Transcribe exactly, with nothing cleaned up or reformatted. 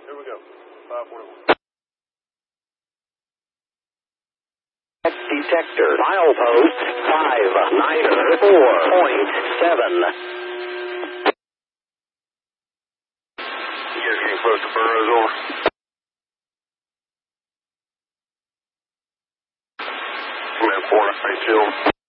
Here we go. five forty-one. Detector, milepost five niner four point seven. You guys getting close to Burroughs, over? Command four, nine, chill.